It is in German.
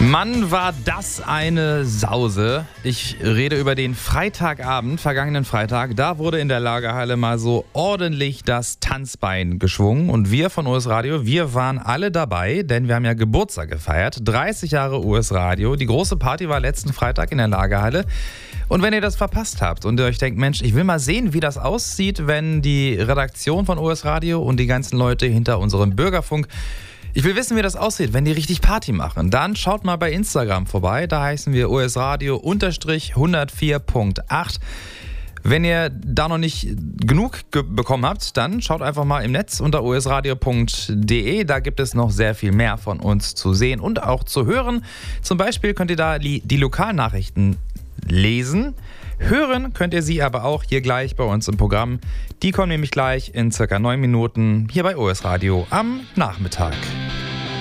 Mann, war das eine Sause. Ich rede über den Freitagabend, vergangenen Freitag. Da wurde in der Lagerhalle mal so ordentlich das Tanzbein geschwungen. Und wir von US Radio, wir waren alle dabei, denn wir haben ja Geburtstag gefeiert. 30 Jahre US Radio. Die große Party war letzten Freitag in der Lagerhalle. Und wenn ihr das verpasst habt und ihr euch denkt, Mensch, ich will mal sehen, wie das aussieht, wenn die Redaktion von US Radio und die ganzen Leute hinter unserem Bürgerfunk, ich will wissen, wie das aussieht, wenn die richtig Party machen. Dann schaut mal bei Instagram vorbei. Da heißen wir US Radio _104.8. Wenn ihr da noch nicht genug bekommen habt, dann schaut einfach mal im Netz unter usradio.de. Da gibt es noch sehr viel mehr von uns zu sehen und auch zu hören. Zum Beispiel könnt ihr da die Lokalnachrichten lesen. Hören könnt ihr sie aber auch hier gleich bei uns im Programm. Die kommen nämlich gleich in circa 9 Minuten hier bei US Radio am Nachmittag.